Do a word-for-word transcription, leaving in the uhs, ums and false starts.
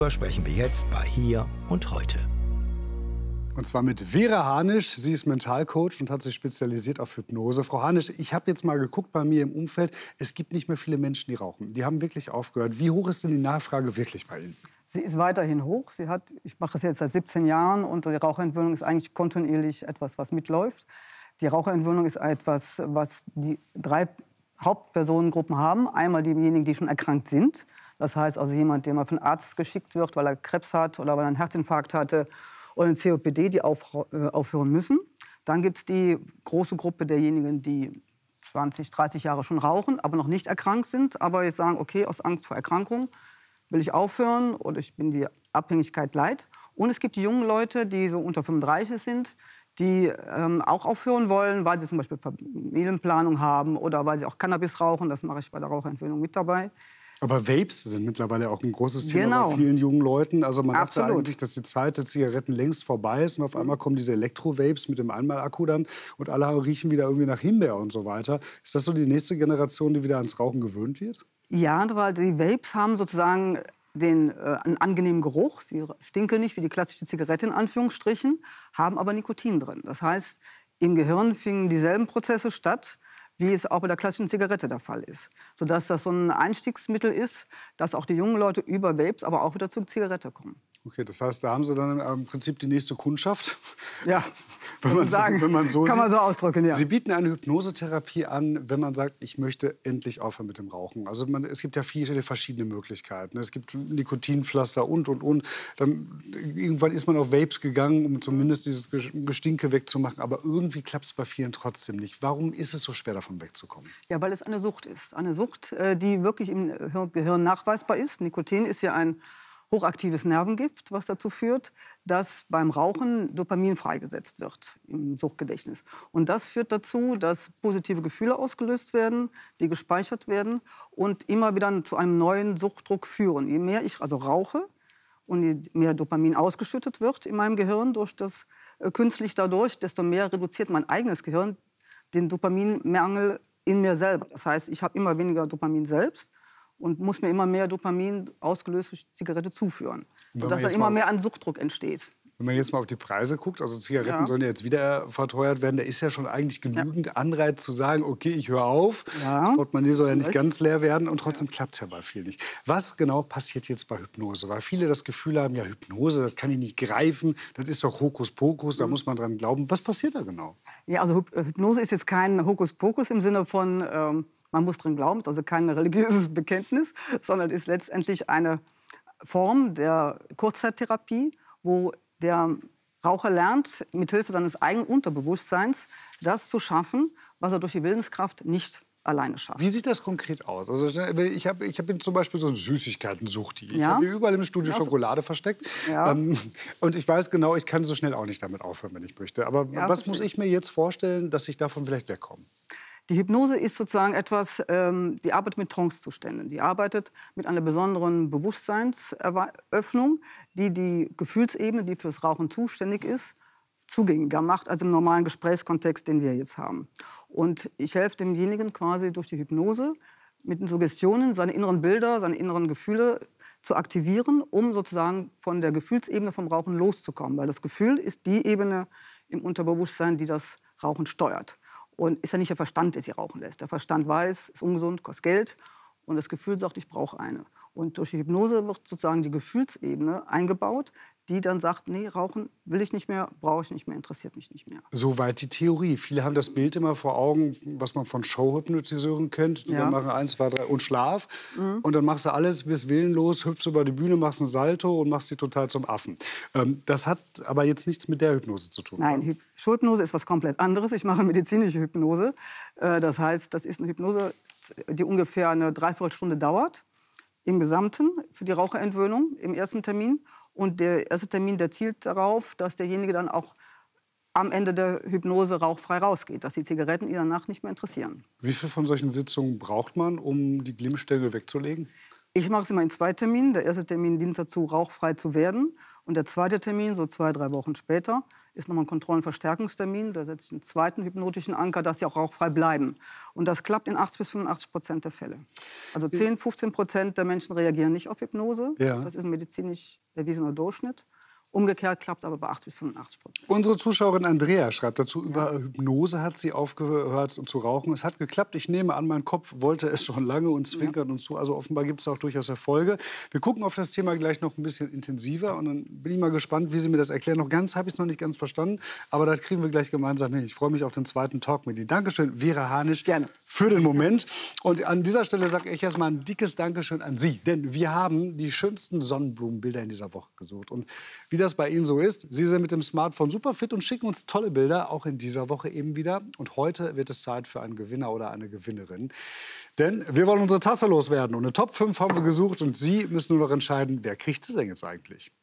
Darüber sprechen wir jetzt bei Hier und Heute. Und zwar mit Vera Hanisch. Sie ist Mentalcoach und hat sich spezialisiert auf Hypnose. Frau Hanisch, ich habe jetzt mal geguckt bei mir im Umfeld. Es gibt nicht mehr viele Menschen, die rauchen. Die haben wirklich aufgehört. Wie hoch ist denn die Nachfrage wirklich bei Ihnen? Sie ist weiterhin hoch. Sie hat, ich mache das jetzt seit siebzehn Jahren und die Raucherentwöhnung ist eigentlich kontinuierlich etwas, was mitläuft. Die Raucherentwöhnung ist etwas, was die drei Hauptpersonengruppen haben. Einmal diejenigen, die schon erkrankt sind. Das heißt also jemand, der mal von Arzt geschickt wird, weil er Krebs hat oder weil er einen Herzinfarkt hatte oder ein C O P D, die auf, äh, aufhören müssen. Dann gibt es die große Gruppe derjenigen, die zwanzig, dreißig Jahre schon rauchen, aber noch nicht erkrankt sind, aber jetzt sagen, okay, aus Angst vor Erkrankung will ich aufhören oder ich bin die Abhängigkeit leid. Und es gibt die jungen Leute, die so unter fünfunddreißig sind, die ähm, auch aufhören wollen, weil sie zum Beispiel Familienplanung haben oder weil sie auch Cannabis rauchen. Das mache ich bei der Raucherentwöhnung mit dabei. Aber Vapes sind mittlerweile auch ein großes Thema Genau. bei vielen jungen Leuten. Also man dachte Absolut. eigentlich, dass die Zeit der Zigaretten längst vorbei ist. Und auf einmal kommen diese Elektro-Vapes mit dem Einmalakku dann. Und alle riechen wieder irgendwie nach Himbeer und so weiter. Ist das so die nächste Generation, die wieder ans Rauchen gewöhnt wird? Ja, weil die Vapes haben sozusagen den, äh, einen angenehmen Geruch. Sie stinken nicht wie die klassische Zigarette in Anführungsstrichen, haben aber Nikotin drin. Das heißt, im Gehirn finden dieselben Prozesse statt, wie es auch bei der klassischen Zigarette der Fall ist. Sodass das so ein Einstiegsmittel ist, dass auch die jungen Leute über Vapes aber auch wieder zur Zigarette kommen. Okay, das heißt, da haben Sie dann im Prinzip die nächste Kundschaft. Ja, wenn man, sagen, wenn man so kann man sieht. so ausdrücken, ja. Sie bieten eine Hypnosetherapie an, wenn man sagt, ich möchte endlich aufhören mit dem Rauchen. Also man, es gibt ja viele verschiedene Möglichkeiten. Es gibt Nikotinpflaster und, und, und. Dann, irgendwann ist man auf Vapes gegangen, um zumindest dieses Gestinke wegzumachen. Aber irgendwie klappt es bei vielen trotzdem nicht. Warum ist es so schwer, davon wegzukommen? Ja, weil es eine Sucht ist. Eine Sucht, die wirklich im Gehirn nachweisbar ist. Nikotin ist ja ein hochaktives Nervengift, was dazu führt, dass beim Rauchen Dopamin freigesetzt wird im Suchtgedächtnis. Und das führt dazu, dass positive Gefühle ausgelöst werden, die gespeichert werden und immer wieder zu einem neuen Suchtdruck führen. Je mehr ich also rauche und je mehr Dopamin ausgeschüttet wird in meinem Gehirn durch das äh, künstlich dadurch, desto mehr reduziert mein eigenes Gehirn den Dopaminmangel in mir selber. Das heißt, ich habe immer weniger Dopamin selbst und muss mir immer mehr Dopamin ausgelöst durch die Zigarette zuführen, sodass dann immer mehr ein Suchtdruck entsteht. Wenn man jetzt mal auf die Preise guckt, also Zigaretten Ja. sollen ja jetzt wieder verteuert werden, da ist ja schon eigentlich genügend ja. Anreiz zu sagen, okay, ich höre auf, ja. das Portemonnaie soll ja nicht ganz leer werden und trotzdem ja. klappt es ja bei vielen nicht. Was genau passiert jetzt bei Hypnose? Weil viele das Gefühl haben, ja Hypnose, das kann ich nicht greifen, das ist doch Hokuspokus, da muss man dran glauben. Was passiert da genau? Ja, also Hypnose ist jetzt kein Hokuspokus im Sinne von ähm, man muss dran glauben, also kein religiöses Bekenntnis, sondern ist letztendlich eine Form der Kurzzeittherapie, wo der Raucher lernt, mithilfe seines eigenen Unterbewusstseins das zu schaffen, was er durch die Willenskraft nicht alleine schafft. Wie sieht das konkret aus? Also ich, hab, ich bin zum Beispiel so ein Süßigkeiten-Suchti. Ich Ja? habe überall im Studio Ja, so- Schokolade versteckt. Ja. Ähm, und ich weiß genau, ich kann so schnell auch nicht damit aufhören, wenn ich möchte. Aber Ja, was verstehe muss ich. ich mir jetzt vorstellen, dass ich davon vielleicht wegkomme? Die Hypnose ist sozusagen etwas, ähm, die arbeitet mit Trancezuständen. Die arbeitet mit einer besonderen Bewusstseinsöffnung, die die Gefühlsebene, die fürs Rauchen zuständig ist, zugänglicher macht als im normalen Gesprächskontext, den wir jetzt haben. Und ich helfe demjenigen quasi durch die Hypnose mit den Suggestionen, seine inneren Bilder, seine inneren Gefühle zu aktivieren, um sozusagen von der Gefühlsebene vom Rauchen loszukommen. Weil das Gefühl ist die Ebene im Unterbewusstsein, die das Rauchen steuert. Und ist ja nicht der Verstand, der sie rauchen lässt. Der Verstand weiß, ist ungesund, kostet Geld. Und das Gefühl sagt, ich brauche eine. Und durch die Hypnose wird sozusagen die Gefühlsebene eingebaut, die dann sagt, nee, Rauchen will ich nicht mehr, brauche ich nicht mehr, interessiert mich nicht mehr. Soweit die Theorie. Viele haben das Bild immer vor Augen, was man von Showhypnotiseuren kennt. Die Ja. machen eins, zwei, drei und Schlaf. Mhm. Und dann machst du alles, bist willenlos, hüpfst über die Bühne, machst einen Salto und machst dich total zum Affen. Ähm, das hat aber jetzt nichts mit der Hypnose zu tun. Nein, Hy- Showhypnose ist was komplett anderes. Ich mache medizinische Hypnose. Äh, das heißt, das ist eine Hypnose, die ungefähr eine Dreiviertelstunde dauert. Im Gesamten für die Raucherentwöhnung im ersten Termin. Und der erste Termin, der zielt darauf, dass derjenige dann auch am Ende der Hypnose rauchfrei rausgeht, dass die Zigaretten ihn danach nicht mehr interessieren. Wie viel von solchen Sitzungen braucht man, um die Glimmstelle wegzulegen? Ich mache es immer in zwei Terminen. Der erste Termin dient dazu, rauchfrei zu werden. Und der zweite Termin, so zwei, drei Wochen später, ist nochmal ein Kontrollenverstärkungstermin. Da setze ich einen zweiten hypnotischen Anker, dass sie auch rauchfrei bleiben. Und das klappt in achtzig bis fünfundachtzig Prozent der Fälle. Also zehn, fünfzehn Prozent der Menschen reagieren nicht auf Hypnose. Ja. Das ist ein medizinisch erwiesener Durchschnitt. Umgekehrt klappt es aber bei achtzig bis fünfundachtzig Prozent. Unsere Zuschauerin Andrea schreibt dazu, über Hypnose hat sie aufgehört zu rauchen. Es hat geklappt. Ich nehme an, mein Kopf wollte es schon lange und zwinkert ja. uns zu. Also offenbar gibt es auch durchaus Erfolge. Wir gucken auf das Thema gleich noch ein bisschen intensiver. Und dann bin ich mal gespannt, wie Sie mir das erklären. Noch ganz habe ich es noch nicht ganz verstanden. Aber das kriegen wir gleich gemeinsam hin. Ich freue mich auf den zweiten Talk mit Ihnen. Dankeschön, Vera Hanisch, Gerne. für den Moment. Und an dieser Stelle sage ich erst mal ein dickes Dankeschön an Sie. Denn wir haben die schönsten Sonnenblumenbilder in dieser Woche gesucht. Und wie das bei Ihnen so ist, Sie sind mit dem Smartphone super fit und schicken uns tolle Bilder, auch in dieser Woche eben wieder. Und heute wird es Zeit für einen Gewinner oder eine Gewinnerin. Denn wir wollen unsere Tasse loswerden. Und eine Top fünf haben wir gesucht und Sie müssen nur noch entscheiden, wer kriegt sie denn jetzt eigentlich?